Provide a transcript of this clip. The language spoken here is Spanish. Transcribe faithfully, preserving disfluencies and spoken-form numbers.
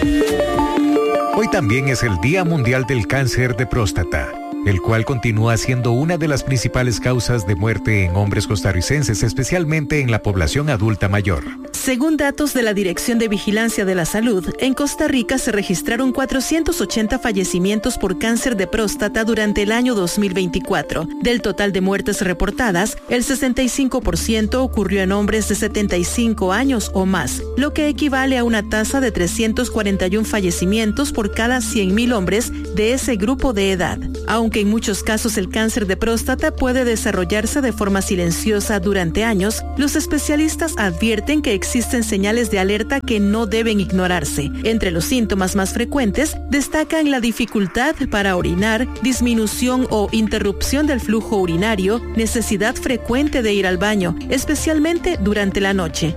Hoy también es el Día Mundial del Cáncer de Próstata, el cual continúa siendo una de las principales causas de muerte en hombres costarricenses, especialmente en la población adulta mayor. Según datos de la Dirección de Vigilancia de la Salud, en Costa Rica se registraron cuatrocientos ochenta fallecimientos por cáncer de próstata durante el año dos mil veinticuatro. Del total de muertes reportadas, el sesenta y cinco por ciento ocurrió en hombres de setenta y cinco años o más, lo que equivale a una tasa de trescientos cuarenta y uno fallecimientos por cada cien mil hombres de ese grupo de edad. Aunque en muchos casos el cáncer de próstata puede desarrollarse de forma silenciosa durante años, los especialistas advierten que existen señales de alerta que no deben ignorarse. Entre los síntomas más frecuentes destacan la dificultad para orinar, disminución o interrupción del flujo urinario, necesidad frecuente de ir al baño, especialmente durante la noche,